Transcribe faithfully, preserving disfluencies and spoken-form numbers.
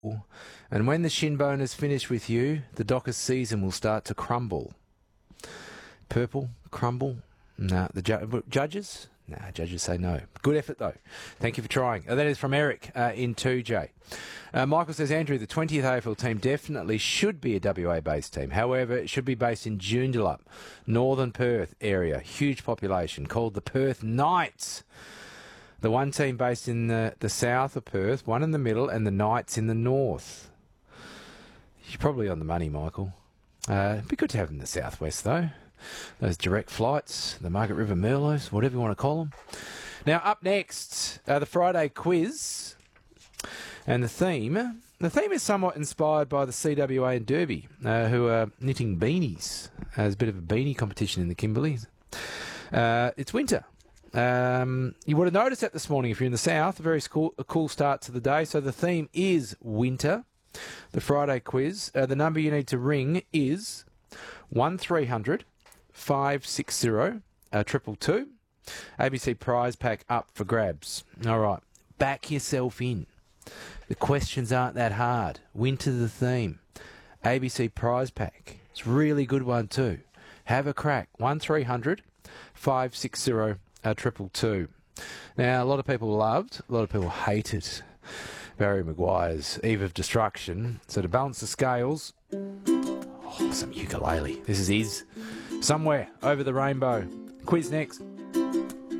And when the shin bone is finished with you, the Dockers season will start to crumble. Purple, crumble? Nah, the ju- judges? Nah, judges say no. Good effort, though. Thank you for trying. Uh, that is from Eric uh, in two J. Uh, Michael says, Andrew, the twentieth A F L team definitely should be a W A-based team. However, it should be based in Joondalup, northern Perth area. Huge population, called the Perth Knights. The one team based in the, the south of Perth, one in the middle, and the Knights in the north. You're probably on the money, Michael. Uh, it'd be good to have them in the southwest, though. Those direct flights, the Margaret River Merlots, whatever you want to call them. Now, up next, uh, the Friday quiz. And the theme, the theme is somewhat inspired by the C W A and Derby, uh, who are knitting beanies. Uh, there's a bit of a beanie competition in the Kimberleys. Uh, it's winter. Um, you would have noticed that this morning if you're in the south, a very cool, a cool start to the day. So the theme is winter. The Friday quiz, uh, the number you need to ring is one three hundred five six zero triple two. A B C prize pack up for grabs. All right, back yourself in. The questions aren't that hard. Winter the theme. A B C prize pack. It's a really good one too. Have a crack. one three hundred five six zero triple two. Now, a lot of people loved, a lot of people hated Barry Maguire's Eve of Destruction. So to balance the scales, oh, some ukulele. This is his. Somewhere Over the Rainbow. Quiz next.